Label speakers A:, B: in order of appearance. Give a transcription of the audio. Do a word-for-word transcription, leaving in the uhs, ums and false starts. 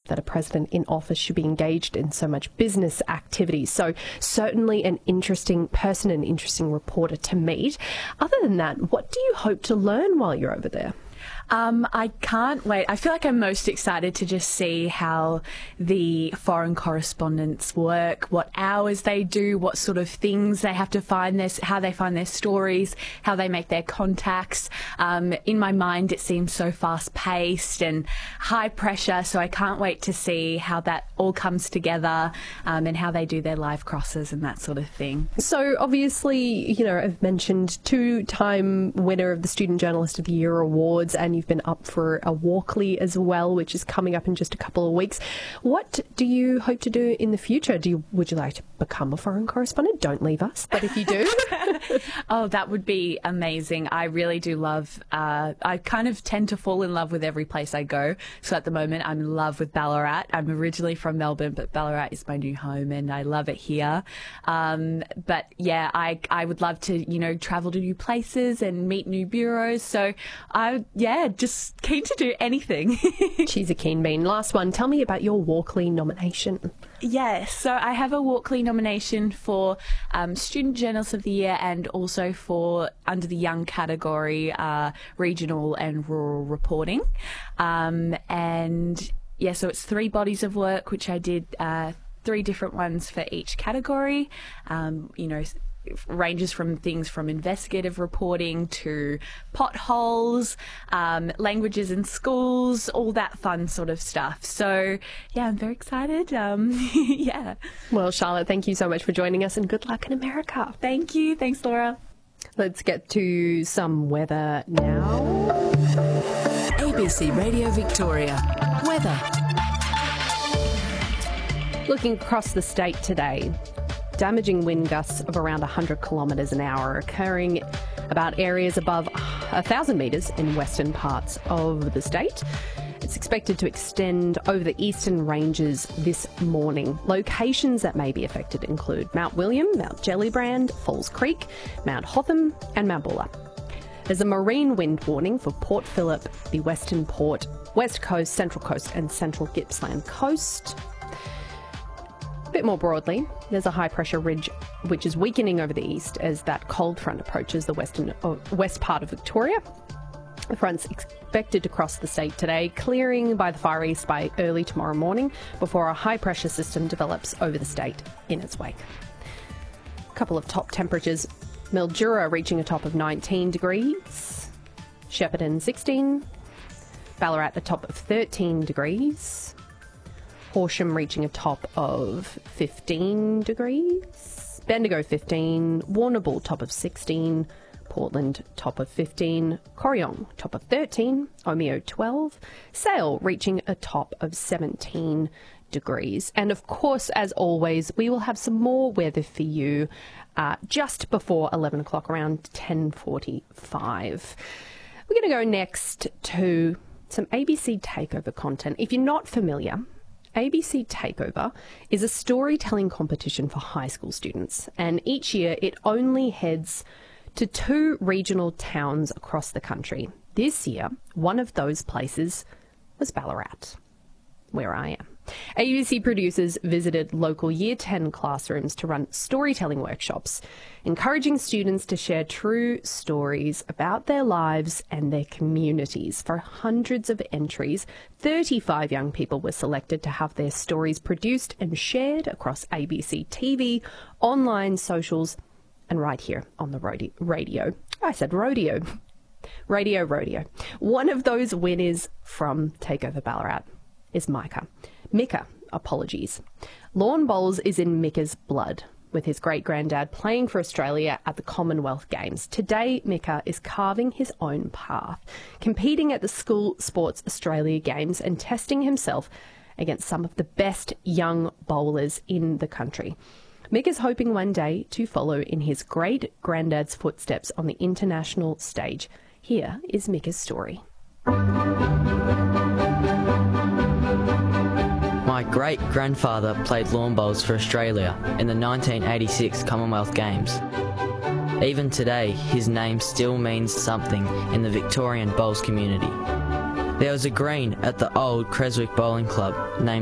A: that a president in office should be engaged in so much business activity. So certainly an interesting person, an interesting reporter to meet. Other than that, what do you hope to learn while you're over there?
B: Um, I can't wait. I feel like I'm most excited to just see how the foreign correspondents work, what hours they do, what sort of things they have to find, their, how they find their stories, how they make their contacts. Um, in my mind, it seems so fast-paced and high pressure, so I can't wait to see how that all comes together um, and how they do their live crosses and that sort of thing.
A: So obviously, you know, I've mentioned two-time winner of the Student Journalist of the Year Awards, and you've been up for a Walkley as well, which is coming up in just a couple of weeks. What do you hope to do in the future? Do you, would you like to become a foreign correspondent? Don't leave us, but if you do.
B: Oh, that would be amazing. I really do love, uh, I kind of tend to fall in love with every place I go. So at the moment, I'm in love with Ballarat. I'm originally from Melbourne, but Ballarat is my new home and I love it here. Um, but yeah, I, I would love to, you know, travel to new places and meet new bureaus. So I, yeah, just keen to do anything.
A: She's a keen bean. Last one, tell me about your Walkley nomination.
B: Yes, so I have a Walkley nomination for um, Student Journalist of the Year and also for, under the Young category, uh, Regional and Rural Reporting. Um, and yeah, so it's three bodies of work, which I did uh, three different ones for each category. Um, you know, ranges from things from investigative reporting to potholes, um, languages in schools, all that fun sort of stuff. So, yeah, I'm very excited. Um, yeah.
A: Well, Charlotte, thank you so much for joining us and good luck in America.
B: Thank you. Thanks, Laura.
A: Let's get to some weather now.
C: A B C Radio Victoria. Weather.
A: Looking across the state today, damaging wind gusts of around one hundred kilometres an hour occurring about areas above one thousand metres in western parts of the state. It's expected to extend over the eastern ranges this morning. Locations that may be affected include Mount William, Mount Gellibrand, Falls Creek, Mount Hotham and Mount Buller. There's a marine wind warning for Port Phillip, the Western Port, West Coast, Central Coast and Central Gippsland Coast. A bit more broadly, there's a high-pressure ridge which is weakening over the east as that cold front approaches the western uh, west part of Victoria. The front's expected to cross the state today, clearing by the far east by early tomorrow morning before a high-pressure system develops over the state in its wake. A couple of top temperatures. Mildura reaching a top of nineteen degrees, Shepparton sixteen, Ballarat a top of thirteen degrees, Horsham reaching a top of fifteen degrees, Bendigo fifteen, Warrnambool top of sixteen, Portland top of fifteen, Corryong top of thirteen, Omeo twelve, Sale reaching a top of seventeen degrees. And of course, as always, we will have some more weather for you uh, just before eleven o'clock, around ten forty-five. We're going to go next to some A B C Takeover content. If you're not familiar, A B C Takeover is a storytelling competition for high school students, and each year it only heads to two regional towns across the country. This year, one of those places was Ballarat, where I am. A B C producers visited local Year ten classrooms to run storytelling workshops, encouraging students to share true stories about their lives and their communities. For hundreds of entries, thirty-five young people were selected to have their stories produced and shared across A B C T V, online, socials, and right here on the rodi- radio. I said rodeo. Radio, rodeo. One of those winners from Takeover Ballarat is Micah. Micah, apologies. Lawn bowls is in Micah's blood, with his great-granddad playing for Australia at the Commonwealth Games. Today, Micah is carving his own path, competing at the School Sports Australia Games and testing himself against some of the best young bowlers in the country. Micah's hoping one day to follow in his great-granddad's footsteps on the international stage. Here is Micah's story.
D: My great-grandfather played lawn bowls for Australia in the nineteen eighty-six Commonwealth Games. Even today, his name still means something in the Victorian bowls community. There was a green at the old Creswick Bowling Club named